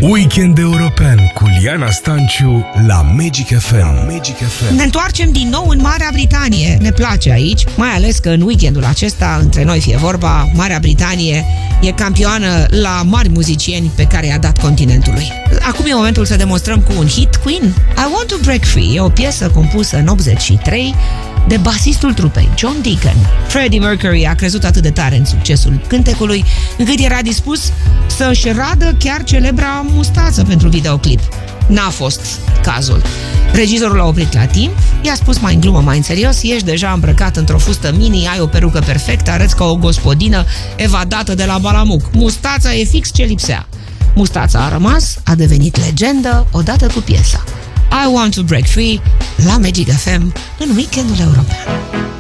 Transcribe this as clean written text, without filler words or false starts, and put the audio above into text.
Weekend European cu Liana Stanciu la Magic FM. Ne întoarcem din nou în Marea Britanie. Ne place aici, mai ales că în weekendul acesta, între noi fie vorba, Marea Britanie e campioană la mari muzicieni pe care i-a dat continentului. Acum e momentul să demonstrăm cu un hit. Queen, I Want to Break Free, e o piesă compusă în 83 de basistul trupei, John Deacon. Freddie Mercury a crezut atât de tare în succesul cântecului, încât era dispus să-și radă chiar celebra mustață pentru videoclip. N-a fost cazul. Regizorul l-a oprit la timp, i-a spus mai în glumă, mai în serios: ești deja îmbrăcat într-o fustă mini, ai o perucă perfectă, arăți ca o gospodină evadată de la Balamuc. Mustața e fix ce lipsea. Mustața a rămas, a devenit legendă odată cu piesa. I Want to Break Free la Magic FM în weekendul european.